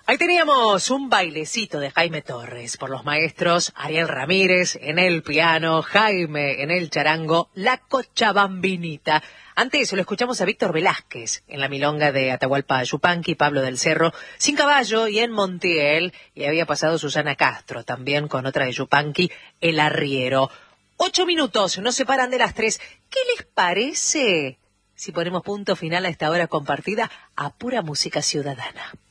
Ahí teníamos un bailecito de Jaime Torres por los maestros Ariel Ramírez en el piano, Jaime en el charango, la Cochabambinita. Antes lo escuchamos a Víctor Velázquez en la milonga de Atahualpa Yupanqui, Pablo del Cerro, Sin Caballo y en Montiel, y había pasado Susana Castro también con otra de Yupanqui, El Arriero. 8 minutos, no se paran de las 3. ¿Qué les parece si ponemos punto final a esta hora compartida a pura música ciudadana?